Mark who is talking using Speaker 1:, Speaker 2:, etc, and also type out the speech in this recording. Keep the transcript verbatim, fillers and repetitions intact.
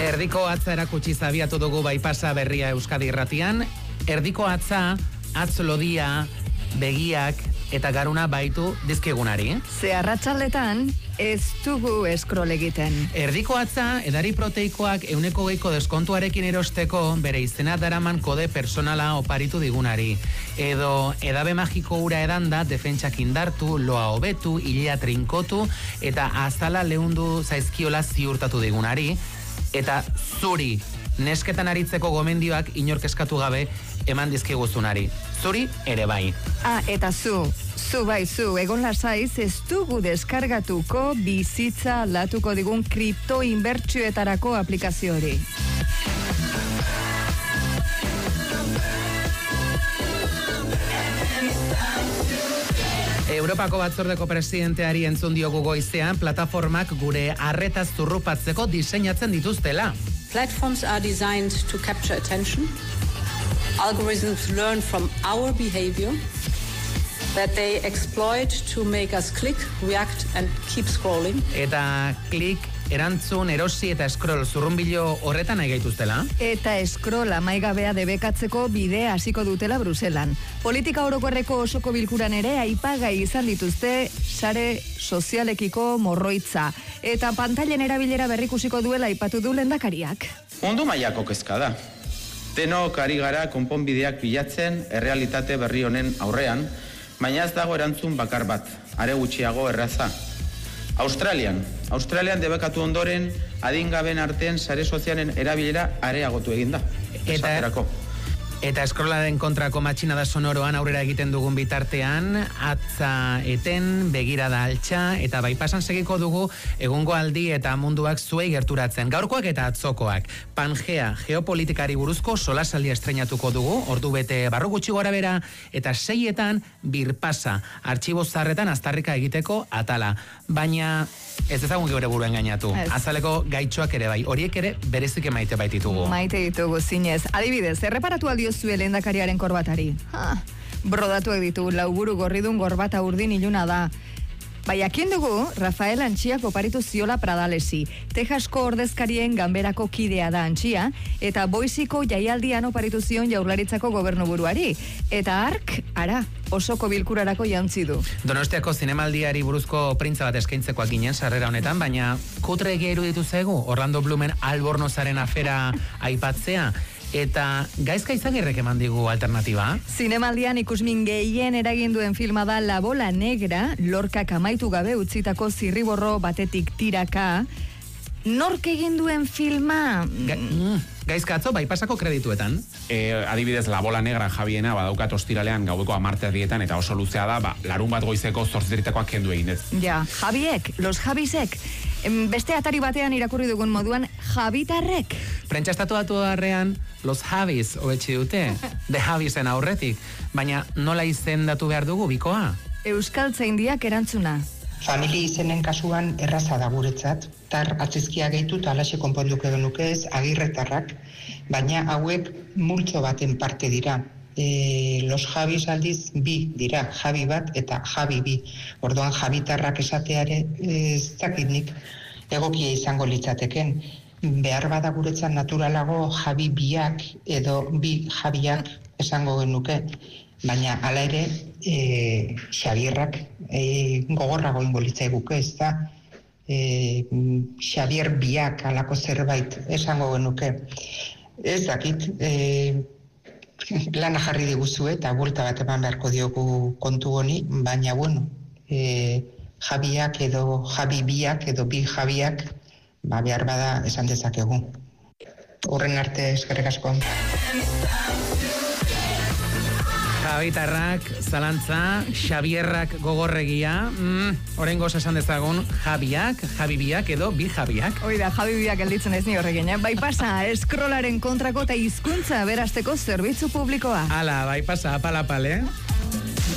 Speaker 1: Erdiko atza erakutsi zabiatu dugu Baipasa berria Euskadi irratian. Erdiko atza, atz lodia, begiak eta garuna baitu dizkigunari.
Speaker 2: Ze arratsaldetan ez dugu eskrol egiten.
Speaker 1: Erdiko atza, edari proteikoak euneko geiko deskontuarekin erosteko bere izena daraman kode personala oparitu digunari. Edo edabe magiko ura edanda defentsak indartu, loa hobetu, hilea trinkotu eta azala leundu zaizkiola ziurtatu digunari. Eta zuri, nesketan aritzeko gomendioak inork eskatu gabe eman dizkiguzunari. Zuri ere bai.
Speaker 2: Ah, eta zu, zu bai zu, egon lasaiz ez dugu deskargatuko bizitza aldatuko digun kripto inbertsioetarako aplikazio hori.
Speaker 1: Europako batzordeko presidenteari entzun diogu goizean plataformak gure arretaz zurrupatzeko diseinatzen dituztela.
Speaker 3: Platforms are designed to capture attention. Algorithms learn from our behavior that they exploit to make us click, react and keep scrolling.
Speaker 1: Eta klik, erantzun, erosi eta scroll zurrunbilo horretan nahi gaituztela.
Speaker 2: Eta scroll amaigabea debekatzeko bidea hasiko dutela Bruselan. Politika orokorreko osoko bilkuran ere aipagai izan dituzte sare sozialekiko morroitza. Eta pantailen erabilera berrikusiko duela aipatu du lehendakariak.
Speaker 4: Mundu mailako kezka da. Denok ari gara konponbideak bilatzen errealitate berri honen aurrean, baina ez dago erantzun bakar bat, are gutxiago erraza. Australian, Australian debekatu ondoren adingaben artean sare sozialen erabilera areagotu egin da.
Speaker 1: Eta, eta eskrolaren kontrako matxinada sonoroan aurrera egiten dugun bitartean, atza eten, begirada altxa, eta Baipasan segiko dugu egungo aldi eta munduak zuei gerturatzen. Gaurkoak eta atzokoak. Pangea, geopolitikari buruzko solasaldia estreinatuko dugu, ordu bete barru gutxi gora bera, eta seietan Birpasa, artxibo zarretan aztarrika egiteko atala. Baina ez ezagun geure buruen gainatu. Ez. Azaleko gaitxoak ere bai, horiek ere berezik maite baititugu.
Speaker 2: Maite ditugu zinez. Adibidez, erreparatu aldiozue lehendakariaren korbatari. Ha, brodatuak ditu, lauburu gorridun gorbata urdin iluna da. Baiakin dugu, Rafael Antxiak oparitu ziola Pradalesi. Texasko ordezkarien ganberako kidea da Antxia, eta Boisiko jaialdian oparitu zion Jaurlaritzako gobernuburuari. Eta ark, ara, osoko bilkurarako jantzi du.
Speaker 1: Donostiako zinemaldiari buruzko printza bat eskaintzekoak ginen sarrera honetan, baina kutre egia iruditu zaigu Orlando Bloomen Albornozaren afera aipatzea. Eta gaizka izagirrek eman digu alternatiba.
Speaker 2: Zinemaldian ikusmin gehien eraginduen filma da La Bola Negra, Lorcak amaitu gabe utzitako zirriborro batetik tiraka. Nork egin duen filma?
Speaker 1: Ga, mm, gaizka atzo, Baipasako kredituetan.
Speaker 5: E, adibidez, La Bola Negra Javiena, badaukat ostiralean gaueko amarter dietan, eta oso luzea da, ba, larun bat goizeko zortziteritakoak kendu eginez.
Speaker 2: Ja, Javiek, los Javisek. Beste atari batean irakurri dugun moduan, Javitarrek.
Speaker 1: Prentxastatu datu darrean, los Javis hobetsi dute, de Javisen aurretik. Baina nola izendatu behar dugu, bikoa?
Speaker 2: Euskaltzaindiak erantzuna.
Speaker 6: Famili izenen kasuan erraza da guretzat, tar atzizkia gehitu eta alaxe konponduko genuke ez agirretarrak, baina hauek multzo baten parte dira. E, los Javis aldiz bi dira, Javi bat eta Javi bi. Orduan Javitarrak esateare ez dakitnik egokia izango litzateken. Behar bada guretzat naturalago Javi biak edo bi Javiak esango genuke. Baina hala ere e, Xabierrak e, gogorrago ingo litzaiguke, ez da? E, Xabier biak alako zerbait esango genuke. Ez dakit, e, lana jarri diguzue eta buelta bat eman beharko diogu kontu honi, baina bueno, e, Jabiak edo Javi biak edo bi Javiak, ba behar bada esan dezakegu. Horren arte eskerrik asko.
Speaker 1: Javitarrak, zalantza, Xabierrak gogorregia, mm, orengoz esan dezagun, Jabiak, Jabibiak edo bi Jabiak.
Speaker 2: Oida, Jabibiak gelditzen ez ni horrekin, eh? Baipasa, eskrolaren kontrako eta hizkuntza berasteko zerbitzu publikoa.
Speaker 1: Ala, Baipasa, apalapale.